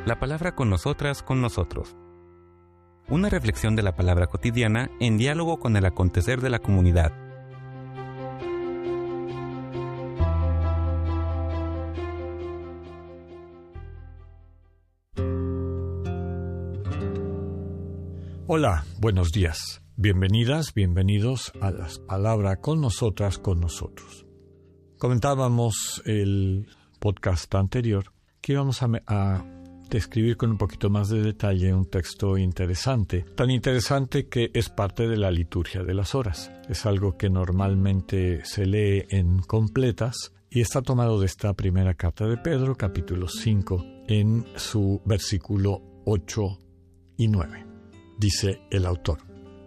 La palabra con nosotras, con nosotros. Una reflexión de la palabra cotidiana en diálogo con el acontecer de la comunidad. Hola, buenos días. Bienvenidas, bienvenidos a la palabra con nosotras, con nosotros. Comentábamos el podcast anterior que íbamos a describir con un poquito más de detalle un texto interesante, tan interesante que es parte de la liturgia de las horas. Es algo que normalmente se lee en completas y está tomado de esta primera carta de Pedro, capítulo 5, en su versículo 8 y 9. Dice el autor: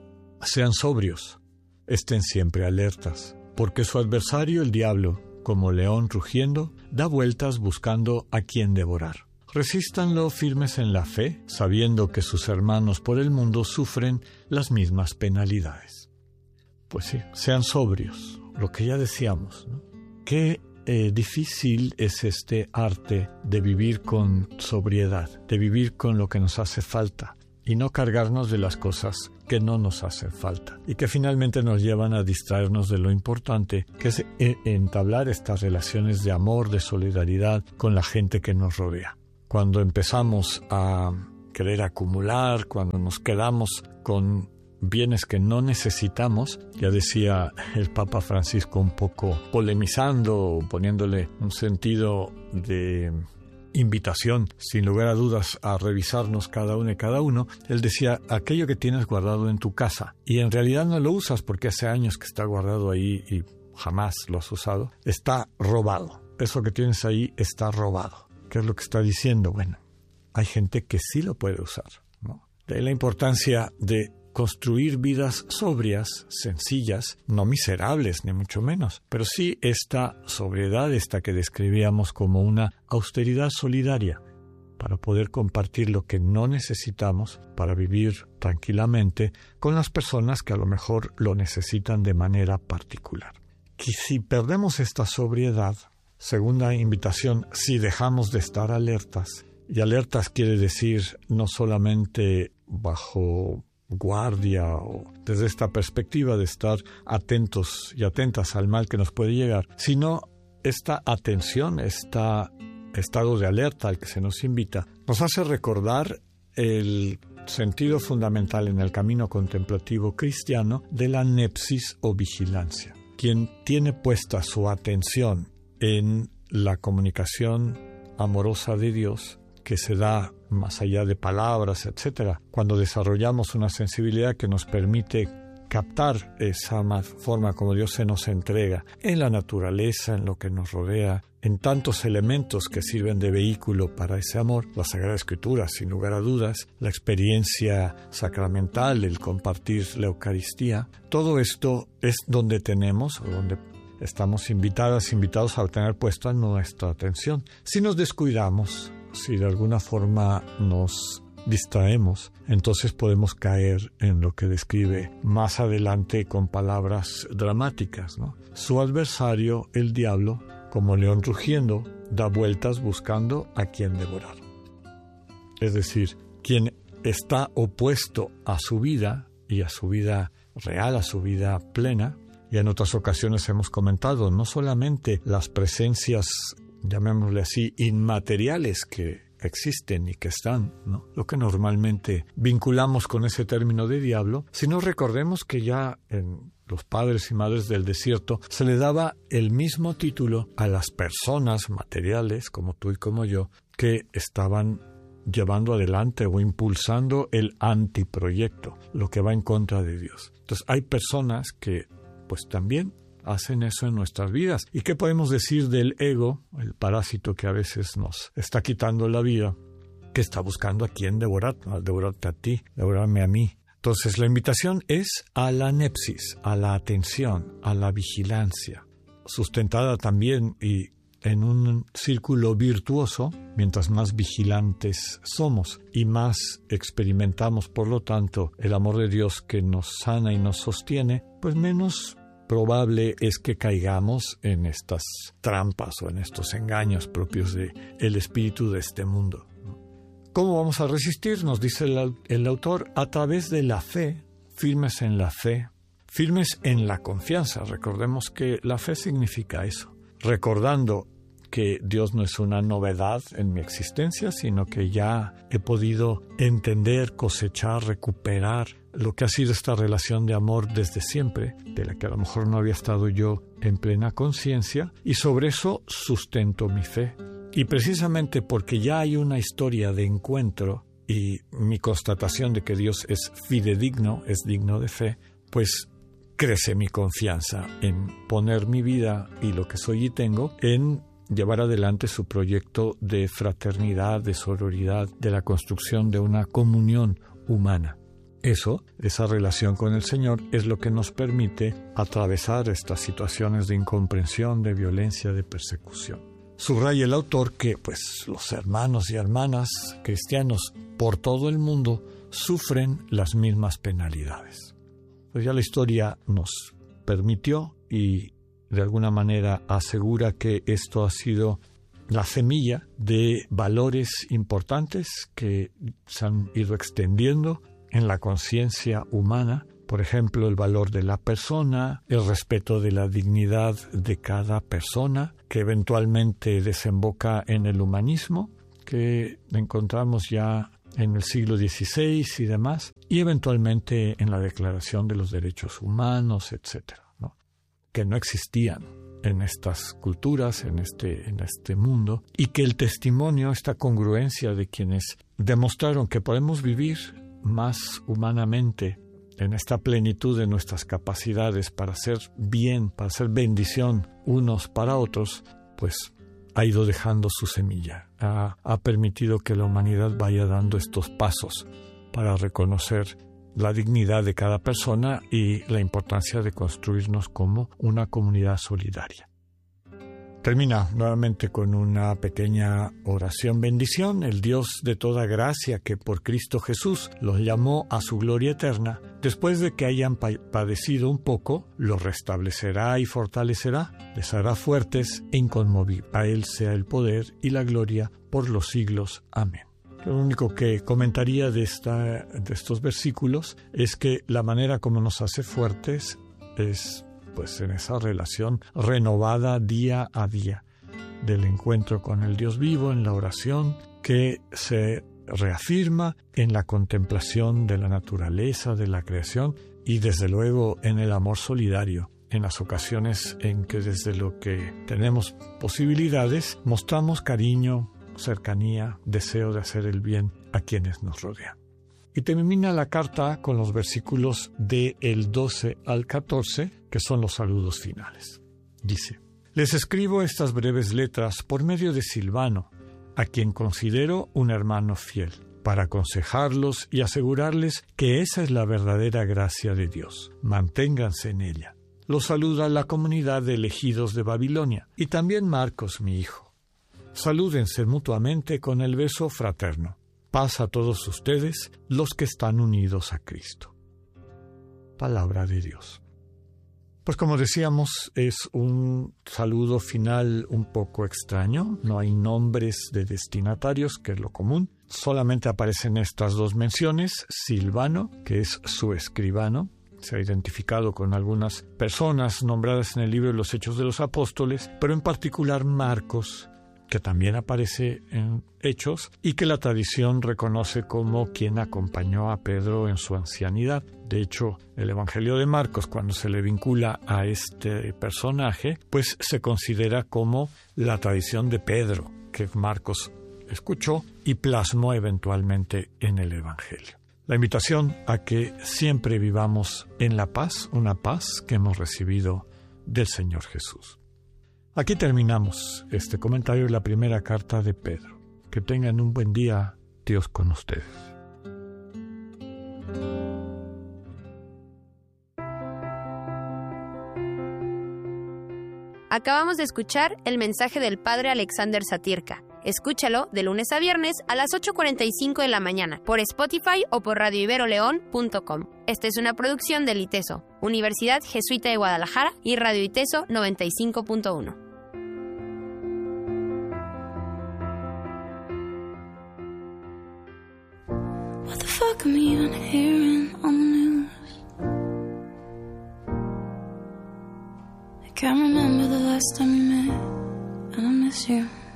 sean sobrios, estén siempre alertas, porque su adversario, el diablo, como león rugiendo, da vueltas buscando a quien devorar. Resístanlo firmes en la fe, sabiendo que sus hermanos por el mundo sufren las mismas penalidades. Pues sí, sean sobrios, lo que ya decíamos, ¿no? Qué difícil es este arte de vivir con sobriedad, de vivir con lo que nos hace falta y no cargarnos de las cosas que no nos hacen falta y que finalmente nos llevan a distraernos de lo importante, que es entablar estas relaciones de amor, de solidaridad con la gente que nos rodea. Cuando empezamos a querer acumular, cuando nos quedamos con bienes que no necesitamos, ya decía el Papa Francisco, un poco polemizando, poniéndole un sentido de invitación, sin lugar a dudas, a revisarnos cada uno y cada uno. Él decía: aquello que tienes guardado en tu casa y en realidad no lo usas porque hace años que está guardado ahí y jamás lo has usado, está robado. Eso que tienes ahí está robado. ¿Qué es lo que está diciendo? Bueno, hay gente que sí lo puede usar, ¿no? De ahí la importancia de construir vidas sobrias, sencillas, no miserables, ni mucho menos, pero sí esta sobriedad, esta que describíamos como una austeridad solidaria, para poder compartir lo que no necesitamos para vivir tranquilamente con las personas que a lo mejor lo necesitan de manera particular. Y si perdemos esta sobriedad, segunda invitación, si dejamos de estar alertas, y alertas quiere decir no solamente bajo guardia o desde esta perspectiva de estar atentos y atentas al mal que nos puede llegar, sino esta atención, este estado de alerta al que se nos invita, nos hace recordar el sentido fundamental en el camino contemplativo cristiano de la nepsis o vigilancia. Quien tiene puesta su atención en la comunicación amorosa de Dios, que se da más allá de palabras, etc. Cuando desarrollamos una sensibilidad que nos permite captar esa forma como Dios se nos entrega en la naturaleza, en lo que nos rodea, en tantos elementos que sirven de vehículo para ese amor, la Sagrada Escritura, sin lugar a dudas, la experiencia sacramental, el compartir la Eucaristía, todo esto es donde tenemos, o donde estamos invitados a tener puesta nuestra atención. Si nos descuidamos, si de alguna forma nos distraemos, entonces podemos caer en lo que describe más adelante con palabras dramáticas, ¿no? Su adversario, el diablo, como león rugiendo, da vueltas buscando a quien devorar. Es decir, quien está opuesto a su vida y a su vida real, a su vida plena. Y en otras ocasiones hemos comentado no solamente las presencias, llamémosle así, inmateriales que existen y que están, ¿no? Lo que normalmente vinculamos con ese término de diablo, sino recordemos que ya en los padres y madres del desierto se le daba el mismo título a las personas materiales, como tú y como yo, que estaban llevando adelante o impulsando el antiproyecto, lo que va en contra de Dios. Entonces hay personas que pues también hacen eso en nuestras vidas. ¿Y qué podemos decir del ego, el parásito que a veces nos está quitando la vida, que está buscando a quién devorar, al devorarte a ti, devorarme a mí? Entonces la invitación es a la nepsis, a la atención, a la vigilancia, sustentada también y en un círculo virtuoso. Mientras más vigilantes somos y más experimentamos, por lo tanto, el amor de Dios que nos sana y nos sostiene, pues menos probable es que caigamos en estas trampas o en estos engaños propios del espíritu de este mundo. ¿Cómo vamos a resistir? Nos dice el autor, a través de la fe, firmes en la fe, firmes en la confianza. Recordemos que la fe significa eso, recordando que Dios no es una novedad en mi existencia, sino que ya he podido entender, cosechar, recuperar lo que ha sido esta relación de amor desde siempre, de la que a lo mejor no había estado yo en plena conciencia, y sobre eso sustento mi fe. Y precisamente porque ya hay una historia de encuentro y mi constatación de que Dios es fidedigno, es digno de fe, pues crece mi confianza en poner mi vida y lo que soy y tengo en llevar adelante su proyecto de fraternidad, de sororidad, de la construcción de una comunión humana. Esa relación con el Señor es lo que nos permite atravesar estas situaciones de incomprensión, de violencia, de persecución. Subraya el autor que los hermanos y hermanas cristianos por todo el mundo sufren las mismas penalidades. Pues ya la historia nos permitió y de alguna manera asegura que esto ha sido la semilla de valores importantes que se han ido extendiendo en la conciencia humana. Por ejemplo, el valor de la persona, el respeto de la dignidad de cada persona, que eventualmente desemboca en el humanismo, que encontramos ya en el siglo XVI y demás, y eventualmente en la Declaración de los Derechos Humanos, etcétera, que no existían en estas culturas, en este mundo, y que el testimonio, esta congruencia de quienes demostraron que podemos vivir más humanamente en esta plenitud de nuestras capacidades para hacer bien, para hacer bendición unos para otros, pues ha ido dejando su semilla, ha permitido que la humanidad vaya dando estos pasos para reconocer la dignidad de cada persona y la importancia de construirnos como una comunidad solidaria. Termina nuevamente con una pequeña oración bendición. El Dios de toda gracia, que por Cristo Jesús los llamó a su gloria eterna, después de que hayan padecido un poco, los restablecerá y fortalecerá, les hará fuertes e inconmovibles. A Él sea el poder y la gloria por los siglos. Amén. Lo único que comentaría de estos versículos es que la manera como nos hace fuertes es en esa relación renovada día a día del encuentro con el Dios vivo, en la oración, que se reafirma en la contemplación de la naturaleza, de la creación y desde luego en el amor solidario, en las ocasiones en que desde lo que tenemos posibilidades mostramos cariño, cercanía, deseo de hacer el bien a quienes nos rodean. Y termina la carta con los versículos del 12 al 14, que son los saludos finales. Dice: les escribo estas breves letras por medio de Silvano, a quien considero un hermano fiel, para aconsejarlos y asegurarles que esa es la verdadera gracia de Dios. Manténganse en ella. Los saluda la comunidad de elegidos de Babilonia, y también Marcos, mi hijo. Salúdense mutuamente con el beso fraterno. Paz a todos ustedes, los que están unidos a Cristo. Palabra de Dios. Pues como decíamos, es un saludo final un poco extraño. No hay nombres de destinatarios, que es lo común. Solamente aparecen estas dos menciones: Silvano, que es su escribano. Se ha identificado con algunas personas nombradas en el libro de los Hechos de los Apóstoles, pero en particular Marcos, que también aparece en Hechos y que la tradición reconoce como quien acompañó a Pedro en su ancianidad. De hecho, el Evangelio de Marcos, cuando se le vincula a este personaje, pues se considera como la tradición de Pedro, que Marcos escuchó y plasmó eventualmente en el Evangelio. La invitación a que siempre vivamos en la paz, una paz que hemos recibido del Señor Jesús. Aquí terminamos este comentario de la primera carta de Pedro. Que tengan un buen día, Dios con ustedes. Acabamos de escuchar el mensaje del Padre Alexander Satirka. Escúchalo de lunes a viernes a las 8:45 de la mañana por Spotify o por radioiberoleón.com. Esta es una producción del ITESO, Universidad Jesuita de Guadalajara, y Radio ITESO 95.1. talk I'm even hearing on the news. I can't remember the last time we met, and I miss you.